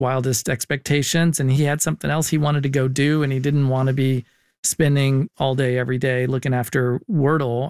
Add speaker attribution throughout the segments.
Speaker 1: wildest expectations, and he had something else he wanted to go do, and he didn't want to be spending all day, every day looking after Wordle.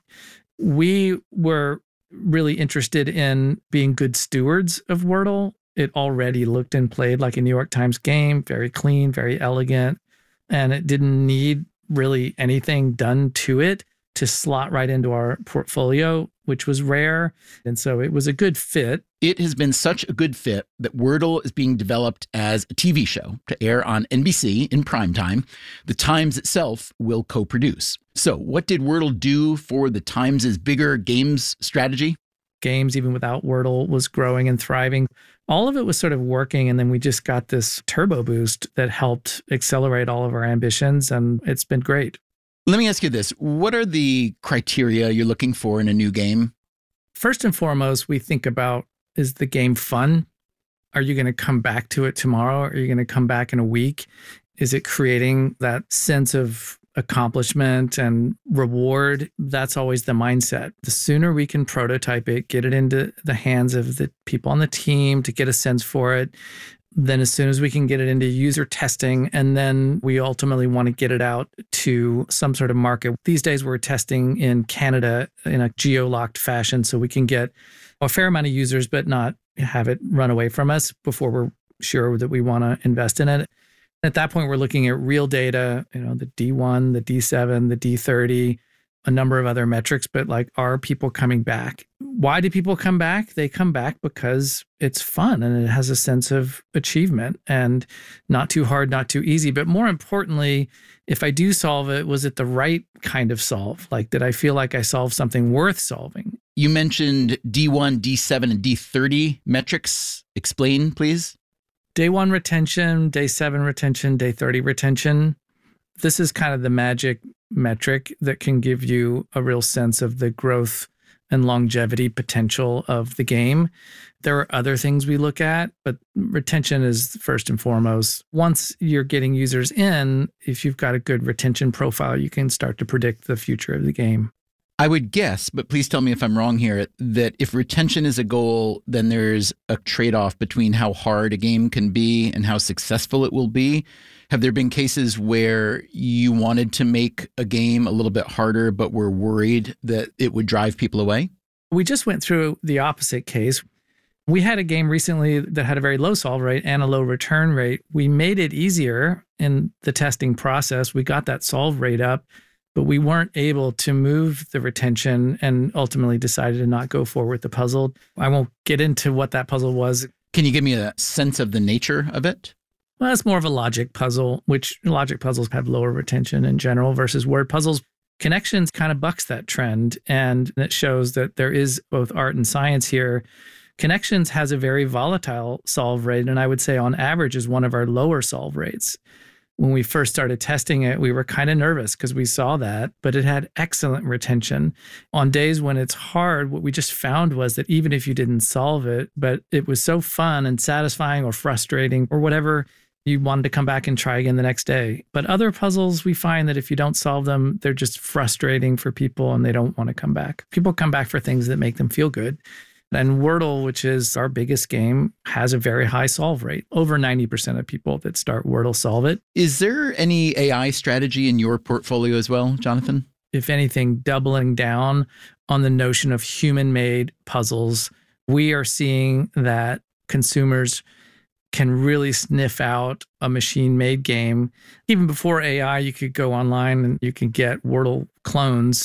Speaker 1: We were really interested in being good stewards of Wordle. It already looked and played like a New York Times game, very clean, very elegant, and it didn't need really anything done to it to slot right into our portfolio, which was rare. And so it was a good fit.
Speaker 2: It has been such a good fit that Wordle is being developed as a TV show to air on NBC in primetime. The Times itself will co-produce. So what did Wordle do for the Times' bigger games strategy?
Speaker 1: Games, even without Wordle, was growing and thriving. All of it was sort of working. And then we just got this turbo boost that helped accelerate all of our ambitions. And it's been great.
Speaker 2: Let me ask you this. What are the criteria you're looking for in a new game?
Speaker 1: First and foremost, we think about, is the game fun? Are you going to come back to it tomorrow? Are you going to come back in a week? Is it creating that sense of accomplishment and reward? That's always the mindset. The sooner we can prototype it, get it into the hands of the people on the team to get a sense for it, then as soon as we can get it into user testing, and then we ultimately want to get it out to some sort of market. These days we're testing in Canada in a geo-locked fashion so we can get a fair amount of users, but not have it run away from us before we're sure that we want to invest in it. At that point, we're looking at real data, the D1, the D7, the D30, a number of other metrics, but like, are people coming back? Why do people come back? They come back because it's fun and it has a sense of achievement and not too hard, not too easy. But more importantly, if I do solve it, was it the right kind of solve? Like, did I feel like I solved something worth solving?
Speaker 2: You mentioned D1, D7, and D30 metrics. Explain, please.
Speaker 1: Day 1 retention, day 7 retention, day 30 retention. This is kind of the magic metric that can give you a real sense of the growth and longevity potential of the game. There are other things we look at, but retention is first and foremost. Once you're getting users in, if you've got a good retention profile, you can start to predict the future of the game.
Speaker 2: I would guess, but please tell me if I'm wrong here, that if retention is a goal, then there's a trade-off between how hard a game can be and how successful it will be. Have there been cases where you wanted to make a game a little bit harder, but were worried that it would drive people away?
Speaker 1: We just went through the opposite case. We had a game recently that had a very low solve rate and a low return rate. We made it easier in the testing process. We got that solve rate up, but we weren't able to move the retention and ultimately decided to not go forward with the puzzle. I won't get into what that puzzle was.
Speaker 2: Can you give me a sense of the nature of it?
Speaker 1: Well, it's more of a logic puzzle, which logic puzzles have lower retention in general versus word puzzles. Connections kind of bucks that trend, and it shows that there is both art and science here. Connections has a very volatile solve rate, and I would say on average is one of our lower solve rates. When we first started testing it, we were kind of nervous because we saw that, but it had excellent retention. On days when it's hard, what we just found was that even if you didn't solve it, but it was so fun and satisfying or frustrating or whatever, you wanted to come back and try again the next day. But other puzzles, we find that if you don't solve them, they're just frustrating for people and they don't want to come back. People come back for things that make them feel good. And Wordle, which is our biggest game, has a very high solve rate. Over 90% of people that start Wordle solve it.
Speaker 2: Is there any AI strategy in your portfolio as well, Jonathan?
Speaker 1: If anything, doubling down on the notion of human-made puzzles. We are seeing that consumers can really sniff out a machine-made game. Even before AI, you could go online and you can get Wordle clones.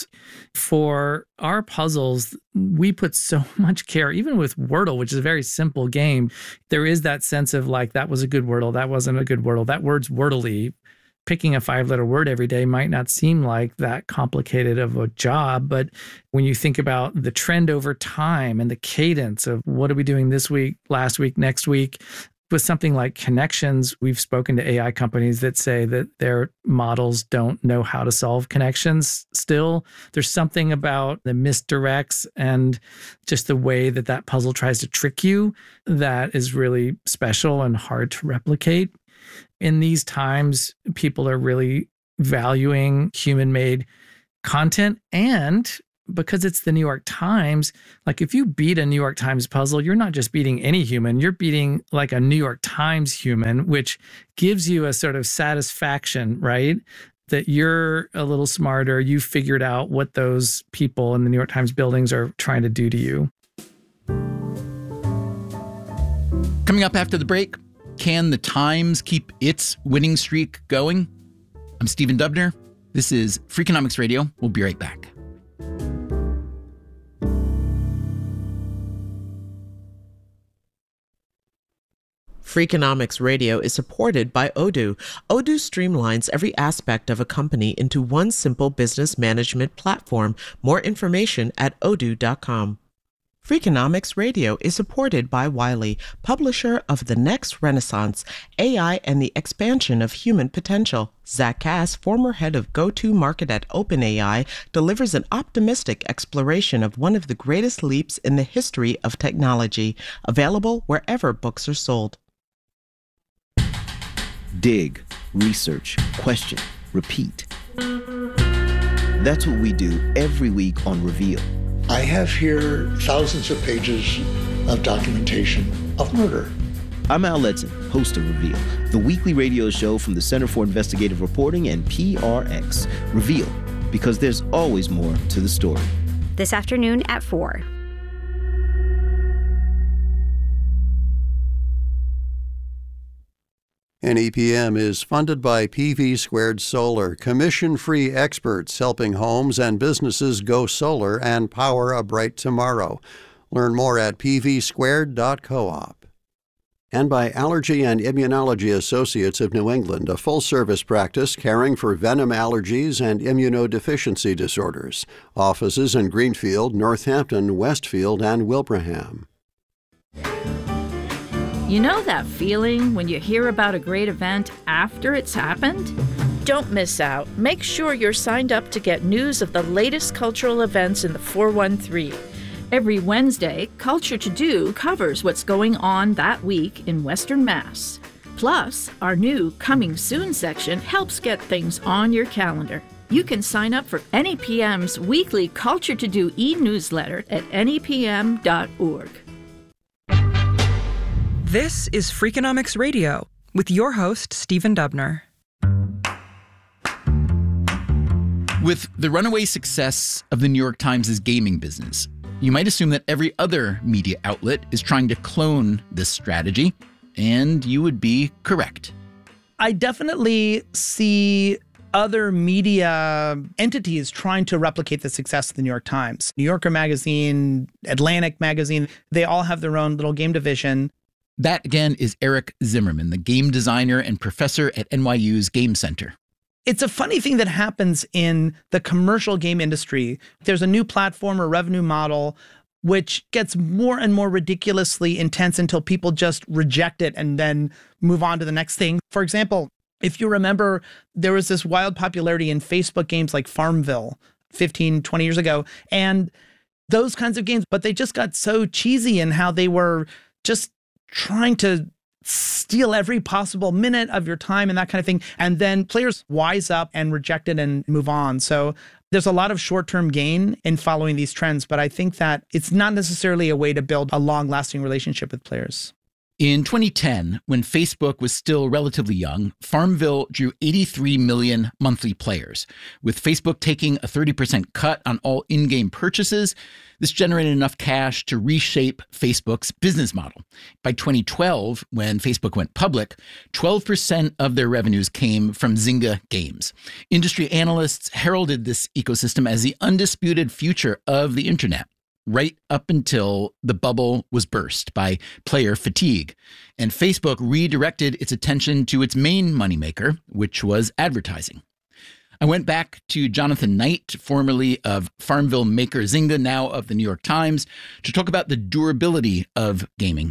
Speaker 1: For our puzzles, we put so much care, even with Wordle, which is a very simple game. There is that sense of like, that was a good Wordle, that wasn't a good Wordle, that word's Wordly. Picking a 5-letter word every day might not seem like that complicated of a job, but when you think about the trend over time and the cadence of what are we doing this week, last week, next week, with something like connections, we've spoken to AI companies that say that their models don't know how to solve connections still. There's something about the misdirects and just the way that that puzzle tries to trick you that is really special and hard to replicate. In these times, people are really valuing human-made content and because it's the New York Times, like if you beat a New York Times puzzle, you're not just beating any human, you're beating like a New York Times human, which gives you a sort of satisfaction, right? That you're a little smarter, you figured out what those people in the New York Times buildings are trying to do to you.
Speaker 2: Coming up after the break, can the Times keep its winning streak going? I'm Stephen Dubner. This is Freakonomics Radio. We'll be right back.
Speaker 3: Freakonomics Radio is supported by Odoo. Odoo streamlines every aspect of a company into one simple business management platform. More information at odoo.com. Freakonomics Radio is supported by Wiley, publisher of The Next Renaissance, AI and the Expansion of Human Potential. Zach Cass, former head of go-to-market at OpenAI, delivers an optimistic exploration of one of the greatest leaps in the history of technology, available wherever books are sold.
Speaker 4: Dig, research, question, repeat. That's what we do every week on Reveal.
Speaker 5: I have here thousands of pages of documentation of murder.
Speaker 4: I'm Al Letson, host of Reveal, the weekly radio show from the Center for Investigative Reporting and PRX. Reveal, because there's always more to the story.
Speaker 6: This afternoon at 4.
Speaker 7: NEPM is funded by PV Squared Solar, commission-free experts helping homes and businesses go solar and power a bright tomorrow. Learn more at pvsquared.coop. And by Allergy and Immunology Associates of New England, a full-service practice caring for venom allergies and immunodeficiency disorders. Offices in Greenfield, Northampton, Westfield, and Wilbraham.
Speaker 8: You know that feeling when you hear about a great event after it's happened? Don't miss out. Make sure you're signed up to get news of the latest cultural events in the 413. Every Wednesday, Culture to Do covers what's going on that week in Western Mass. Plus, our new Coming Soon section helps get things on your calendar. You can sign up for NEPM's weekly Culture to Do e-newsletter at nepm.org.
Speaker 9: This is Freakonomics Radio with your host, Stephen Dubner.
Speaker 2: With the runaway success of the New York Times' gaming business, you might assume that every other media outlet is trying to clone this strategy, and you would be correct.
Speaker 10: I definitely see other media entities trying to replicate the success of the New York Times. New Yorker Magazine, Atlantic Magazine, they all have their own little game division.
Speaker 2: That, again, is Eric Zimmerman, the game designer and professor at NYU's Game Center.
Speaker 10: It's a funny thing that happens in the commercial game industry. There's a new platform or revenue model which gets more and more ridiculously intense until people just reject it and then move on to the next thing. For example, if you remember, there was this wild popularity in Facebook games like Farmville 15, 20 years ago, and those kinds of games, but they just got so cheesy in how they were just trying to steal every possible minute of your time and that kind of thing. And then players wise up and reject it and move on. So there's a lot of short-term gain in following these trends, but I think that it's not necessarily a way to build a long-lasting relationship with players.
Speaker 2: In 2010, when Facebook was still relatively young, Farmville drew 83 million monthly players. With Facebook taking a 30% cut on all in-game purchases, this generated enough cash to reshape Facebook's business model. By 2012, when Facebook went public, 12% of their revenues came from Zynga games. Industry analysts heralded this ecosystem as the undisputed future of the internet, right up until the bubble was burst by player fatigue, and Facebook redirected its attention to its main moneymaker, which was advertising. I went back to Jonathan Knight, formerly of Farmville maker Zynga, now of the New York Times, to talk about the durability of gaming.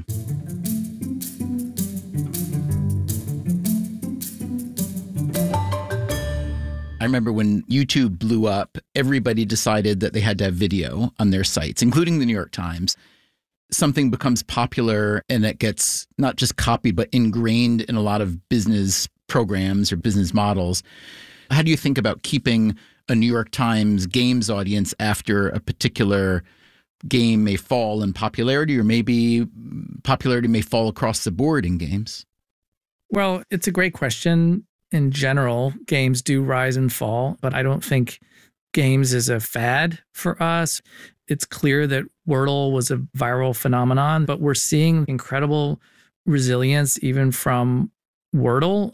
Speaker 2: I remember when YouTube blew up, everybody decided that they had to have video on their sites, including the New York Times. Something becomes popular and it gets not just copied, but ingrained in a lot of business programs or business models. How do you think about keeping a New York Times games audience after a particular game may fall in popularity, or maybe popularity may fall across the board in games?
Speaker 1: Well, it's a great question. In general, games do rise and fall, but I don't think games is a fad for us. It's clear that Wordle was a viral phenomenon, but we're seeing incredible resilience even from Wordle.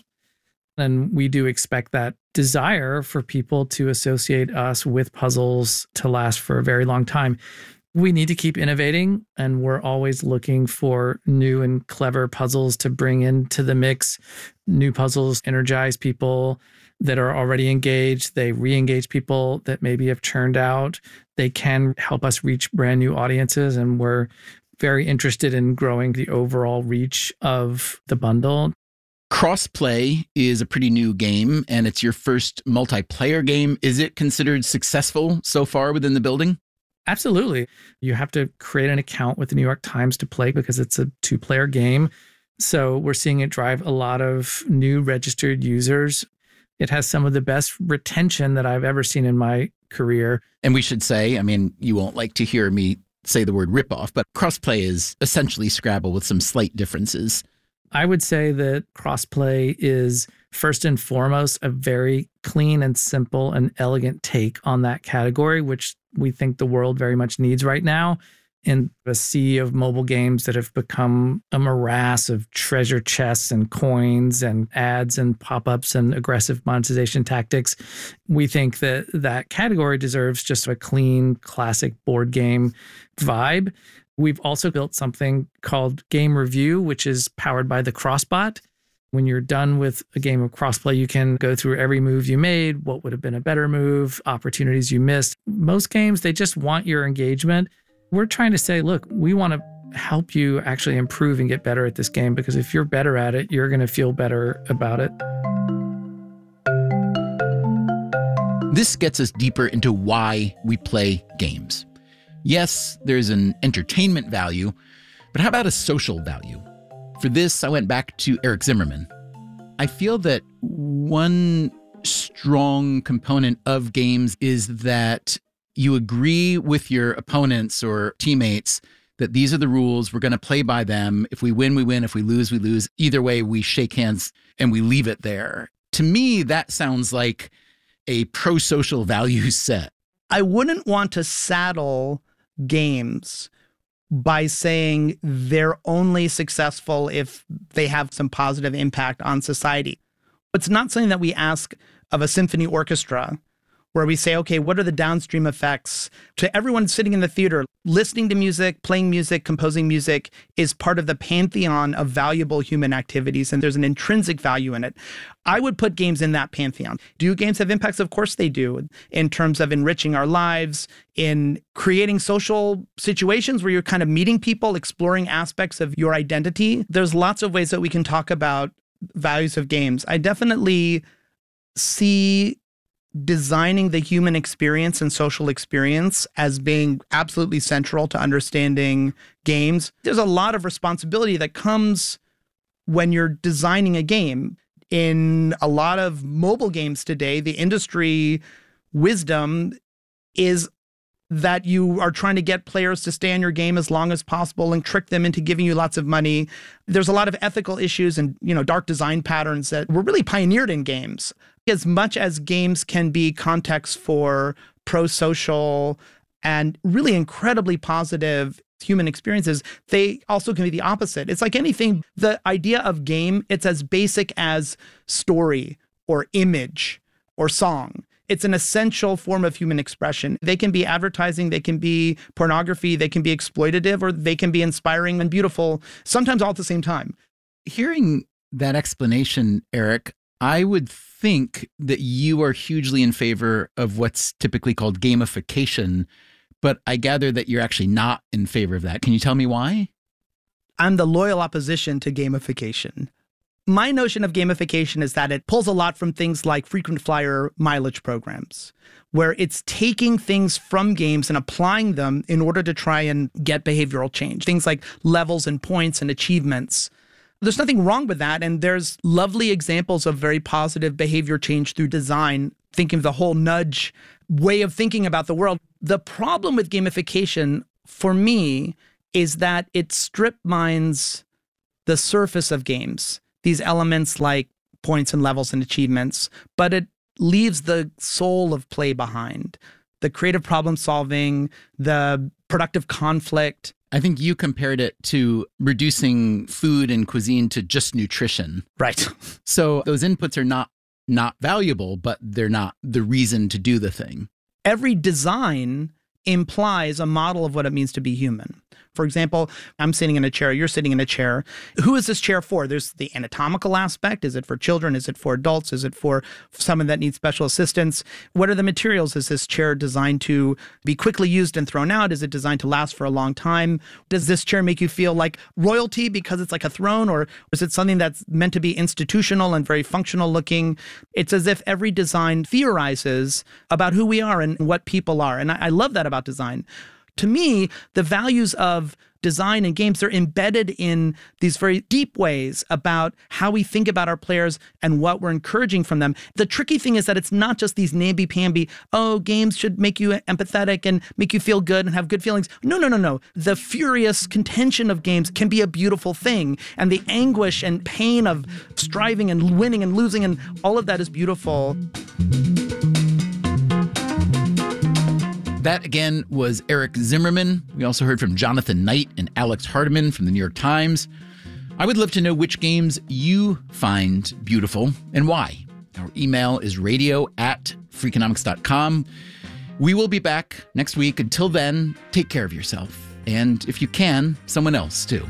Speaker 1: And we do expect that desire for people to associate us with puzzles to last for a very long time. We need to keep innovating, and we're always looking for new and clever puzzles to bring into the mix. New puzzles energize people that are already engaged. They re-engage people that maybe have churned out. They can help us reach brand new audiences, and we're very interested in growing the overall reach of the bundle.
Speaker 2: Crossplay is a pretty new game, and it's your first multiplayer game. Is it considered successful so far within the building?
Speaker 1: Absolutely. You have to create an account with the New York Times to play because it's a 2-player game. So we're seeing it drive a lot of new registered users. It has some of the best retention that I've ever seen in my career.
Speaker 2: And we should say, I mean, you won't like to hear me say the word ripoff, but crossplay is essentially Scrabble with some slight differences.
Speaker 1: I would say that crossplay is first and foremost a very clean and simple and elegant take on that category, which we think the world very much needs right now. In a sea of mobile games that have become a morass of treasure chests and coins and ads and pop-ups and aggressive monetization tactics, we think that that category deserves just a clean, classic board game vibe. We've also built something called Game Review, which is powered by the Crossbot. When you're done with a game of crossplay, you can go through every move you made, what would have been a better move, opportunities you missed. Most games, they just want your engagement. We're trying to say, look, we want to help you actually improve and get better at this game, because if you're better at it, you're going to feel better about it.
Speaker 2: This gets us deeper into why we play games. Yes, there's an entertainment value, but how about a social value? For this, I went back to Eric Zimmerman. I feel that one strong component of games is that you agree with your opponents or teammates that these are the rules, we're going to play by them. If we win, we win. If we lose, we lose. Either way, we shake hands and we leave it there. To me, that sounds like a pro-social value set.
Speaker 10: I wouldn't want to saddle games by saying they're only successful if they have some positive impact on society. It's not something that we ask of a symphony orchestra, where we say, okay, what are the downstream effects to everyone sitting in the theater? Listening to music, playing music, composing music is part of the pantheon of valuable human activities, and there's an intrinsic value in it. I would put games in that pantheon. Do games have impacts? Of course they do, in terms of enriching our lives, in creating social situations where you're kind of meeting people, exploring aspects of your identity. There's lots of ways that we can talk about values of games. I definitely see designing the human experience and social experience as being absolutely central to understanding games. There's a lot of responsibility that comes when you're designing a game. In a lot of mobile games today, the industry wisdom is that you are trying to get players to stay in your game as long as possible and trick them into giving you lots of money. There's a lot of ethical issues and, dark design patterns that were really pioneered in games. As much as games can be context for pro-social and really incredibly positive human experiences, they also can be the opposite. It's like anything, the idea of game, it's as basic as story or image or song. It's an essential form of human expression. They can be advertising, they can be pornography, they can be exploitative, or they can be inspiring and beautiful, sometimes all at the same time.
Speaker 2: Hearing that explanation, Eric, I would think that you are hugely in favor of what's typically called gamification, but I gather that you're actually not in favor of that. Can you tell me why?
Speaker 10: I'm the loyal opposition to gamification. My notion of gamification is that it pulls a lot from things like frequent flyer mileage programs, where it's taking things from games and applying them in order to try and get behavioral change. Things like levels and points and achievements. There's nothing wrong with that, and there's lovely examples of very positive behavior change through design thinking of the whole nudge way of thinking about the world. The problem with gamification for me is that it strip mines the surface of games, these elements like points and levels and achievements, but it leaves the soul of play behind. The creative problem solving, the productive conflict.
Speaker 2: I think you compared it to reducing food and cuisine to just nutrition.
Speaker 10: Right.
Speaker 2: So those inputs are not valuable, but they're not the reason to do the thing.
Speaker 10: Every design implies a model of what it means to be human. For example, I'm sitting in a chair, you're sitting in a chair. Who is this chair for? There's the anatomical aspect. Is it for children? Is it for adults? Is it for someone that needs special assistance? What are the materials? Is this chair designed to be quickly used and thrown out? Is it designed to last for a long time? Does this chair make you feel like royalty because it's like a throne? Or is it something that's meant to be institutional and very functional looking? It's as if every design theorizes about who we are and what people are. And I love that about design. To me, the values of design and games, they're embedded in these very deep ways about how we think about our players and what we're encouraging from them. The tricky thing is that it's not just these namby-pamby, games should make you empathetic and make you feel good and have good feelings. No. The furious contention of games can be a beautiful thing. And the anguish and pain of striving and winning and losing and all of that is beautiful.
Speaker 2: That, again, was Eric Zimmerman. We also heard from Jonathan Knight and Alex Hardiman from the New York Times. I would love to know which games you find beautiful and why. Our email is radio@freakonomics.com. We will be back next week. Until then, take care of yourself. And if you can, someone else too.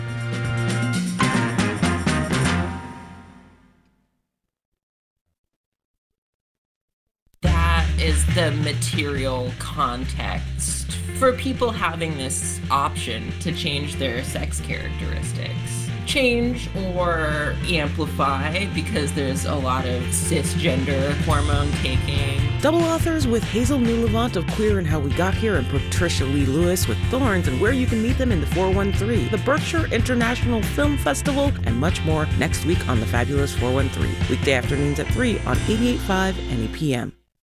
Speaker 3: Is the material context for people having this option to change their sex characteristics. Change or amplify, because there's a lot of cisgender hormone taking.
Speaker 11: Double authors with Hazel Newlevant of Queer and How We Got Here and Patricia Lee Lewis with Thorns and Where You Can Meet Them in the 413, the Berkshire International Film Festival, and much more next week on the Fabulous 413. Weekday afternoons at 3 on 88.5 NEPM.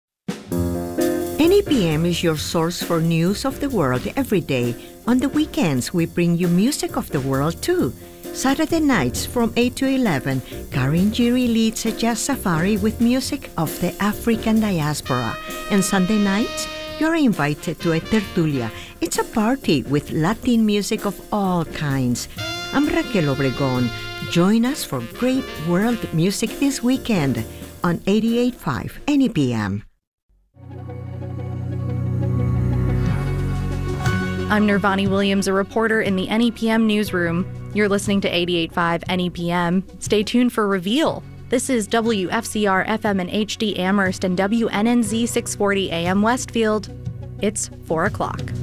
Speaker 12: NEPM is your source for news of the world every day. On the weekends, we bring you music of the world too. Saturday nights from 8 to 11, Karin Giri leads a jazz safari with music of the African diaspora. And Sunday nights, you're invited to a tertulia. It's a party with Latin music of all kinds. I'm Raquel Obregón. Join us for great world music this weekend on 88.5 NEPM.
Speaker 13: I'm Nirvani Williams, a reporter in the NEPM newsroom. You're listening to 88.5 NEPM. Stay tuned for Reveal. This is WFCR FM and HD Amherst and WNNZ 640 AM Westfield. It's 4 o'clock.